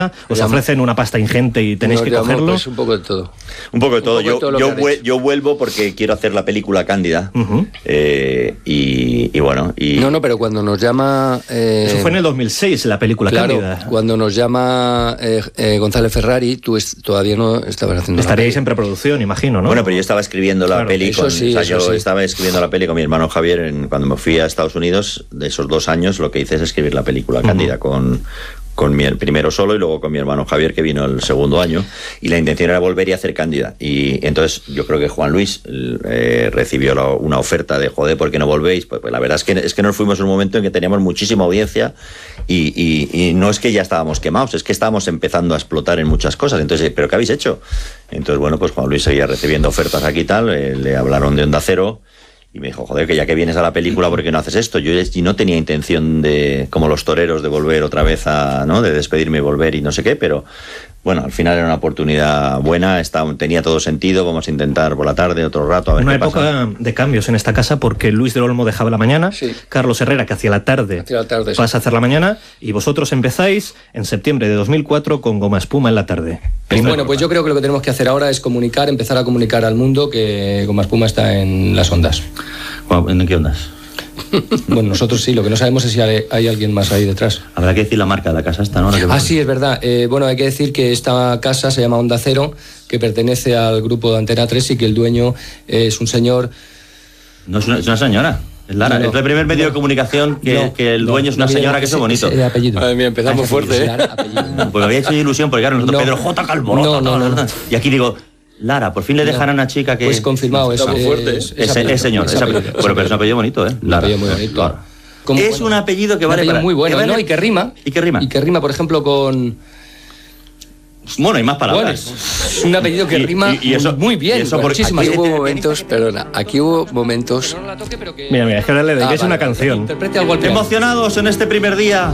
os ofrecen una pasta ingente y tenéis que cogerlo. Pues un poco de todo. Un poco de todo. Yo vuelvo porque quiero hacer la película Cándida. Y bueno. No, pero cuando nos llama... Eso fue en el 2006, la película Cándida. Cuando nos llama González Ferrari, tú todavía no estabas haciendo... Estaríais en preproducción, imagino, ¿no? Bueno, pero yo estaba escribiendo la peli estaba escribiendo la peli con mi hermano Javier cuando me fui a Estados Unidos. De esos 2 años lo que hice es escribir la película Cándida con mi primero solo y luego con mi hermano Javier, que vino el segundo año, y la intención era volver y hacer Cándida. Y entonces yo creo que Juan Luis recibió una oferta de joder, ¿por qué no volvéis? Pues la verdad es que nos fuimos en un momento en que teníamos muchísima audiencia y no es que ya estábamos quemados, es que estábamos empezando a explotar en muchas cosas. Entonces, ¿pero qué habéis hecho? Entonces, bueno, pues Juan Luis seguía recibiendo ofertas aquí y tal, le hablaron de Onda Cero. Y me dijo, joder, que ya que vienes a la película, ¿por qué no haces esto? Yo no tenía intención de, como los toreros, de volver otra vez de despedirme y volver y no sé qué, pero bueno, al final era una oportunidad buena, tenía todo sentido, vamos a intentar por la tarde, otro rato, a ver qué pasa. Una época de cambios en esta casa, porque Luis del Olmo dejaba la mañana, Carlos Herrera, que hacía la tarde pasa a hacer la mañana, y vosotros empezáis en septiembre de 2004 con Goma Espuma en la tarde. Bueno, pues yo creo que lo que tenemos que hacer ahora es empezar a comunicar al mundo que Goma Espuma está en las ondas. ¿En qué ondas? Bueno, nosotros sí, lo que no sabemos es si hay alguien más ahí detrás. Habrá que decir la marca de la casa esta, ¿no? Sí, es verdad. Bueno, hay que decir que esta casa se llama Onda Cero, que pertenece al grupo de Antena 3 y que el dueño es un señor... No es una señora. Es Lara, es el primer medio de comunicación que el dueño es una señora, que es bonito. Madre mía, empezamos fuerte, Pues me había hecho ilusión, porque claro, nosotros Pedro J. Calvo. No. Y aquí digo... Lara, por fin le dejan a una chica que... Pues confirmado, es señor. Pero es un apellido bonito, ¿eh? Lara. Un apellido muy bonito. Lara. Es un apellido que vale para... muy bueno, ¿no? Y que rima. ¿Y qué rima? Y que rima, por ejemplo, con... Bueno, hay más palabras. Bueno, es un apellido que rima y eso, muy bien. Muchísimas. Aquí hubo momentos, perdona, Mira, es que ahora le dedicáis una canción. Interprete algo al Emocionados en este primer día.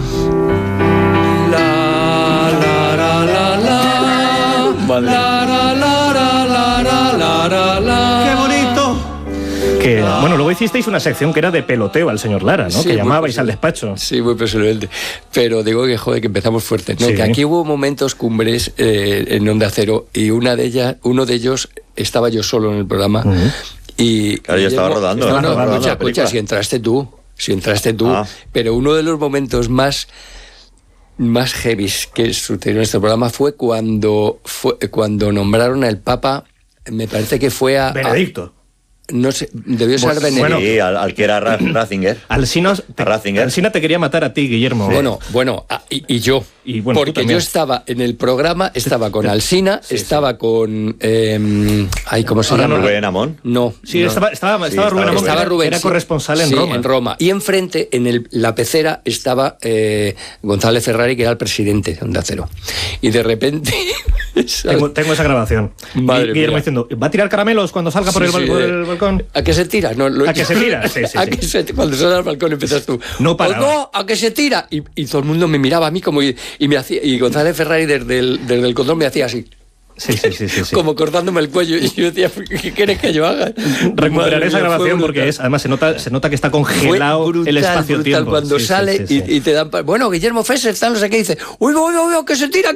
¡Qué bonito! Bueno, luego hicisteis una sección que era de peloteo al señor Lara, ¿no? Sí, que llamabais al despacho. Sí, muy personalmente. Pero digo que, joder, que empezamos fuerte. No, que aquí hubo momentos cumbres en Onda Cero y uno de ellos estaba yo solo en el programa. Y claro, yo estaba rodando. Escucha, si entraste tú. Pero uno de los momentos más heavy que sucedió en este programa fue cuando nombraron al Papa, me parece que fue a... Benedicto. No sé, debió ser Benedicto. Bueno, sí, al que era Ratzinger. Alsina te quería matar a ti, Guillermo. Bueno, y yo. Y bueno, porque yo estaba en el programa, estaba con Alsina, estaba con... ¿cómo se llama? ¿Rubén Amón? No. Sí, estaba Rubén Amón, era corresponsal en Roma. En Roma. Y enfrente, en la pecera, estaba González Ferrari, que era el presidente de Onda Cero. Y de repente... tengo esa grabación. Guillermo diciendo, ¿va a tirar caramelos cuando salga por el balcón? ¿A qué se tira? ¿A qué se tira? Sí. Cuando sales al balcón empiezas tú. No para. No, ¿a qué se tira? Y todo el mundo me miraba a mí como y González Ferrari desde el control me hacía así. Sí. Como cortándome el cuello. Y yo decía, ¿qué quieres que yo haga? Recuperaré esa grabación porque además se nota que está congelado el espacio-tiempo. Cuando sale y te dan... Bueno, Guillermo Fesser, no sé qué, dice, uy, que se tira.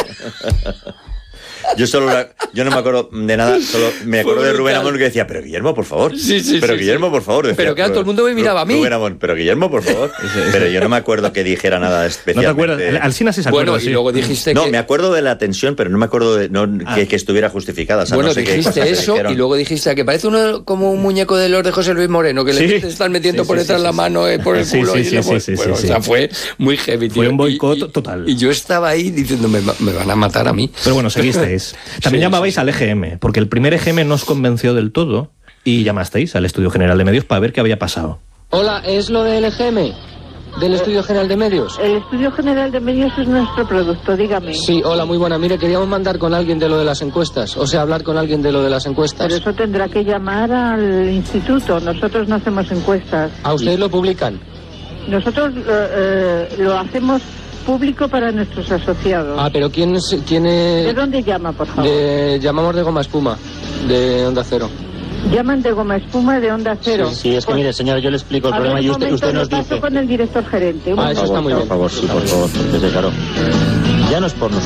Yo no me acuerdo de nada, solo me acuerdo de Rubén Amón que decía, pero Guillermo, por favor. Guillermo, por favor. Decía, pero que todo el mundo me miraba a mí. Rubén Amón, pero Guillermo, por favor. Pero yo no me acuerdo que dijera nada especial. ¿No te acuerdas? Alsina sí se acuerda. Bueno, y luego dijiste que... No, me acuerdo de la tensión, pero no me acuerdo que estuviera justificada. O sea, bueno, no sé dijiste eso y luego dijiste que parece uno como un muñeco de los de José Luis Moreno, que le están metiendo por detrás la mano por el culo. O sea, fue muy heavy, tío. Fue un boicot total. Y yo estaba ahí diciendo, me van a matar a mí. Pero bueno, seguisteis. También llamabais al EGM, porque el primer EGM no os convenció del todo y llamasteis al Estudio General de Medios para ver qué había pasado. Hola, ¿es lo del EGM? ¿Del Estudio General de Medios? El Estudio General de Medios es nuestro producto, dígame. Sí, hola, muy buena. Mire, queríamos mandar con alguien de lo de las encuestas, o sea, hablar con alguien de lo de las encuestas. Pero eso tendrá que llamar al instituto, nosotros no hacemos encuestas. ¿A ustedes lo publican? Nosotros lo hacemos público para nuestros asociados. Pero ¿quién es? ¿De dónde llama, por favor? Llamamos de Goma Espuma, de Onda Cero. Llaman de Goma Espuma de Onda Cero. Sí, es que mire, señora, yo le explico el problema y usted nos dice... Paso con el director gerente. Eso está muy bien. Por favor, sí, por favor, porque claro, ya no es por nosotros.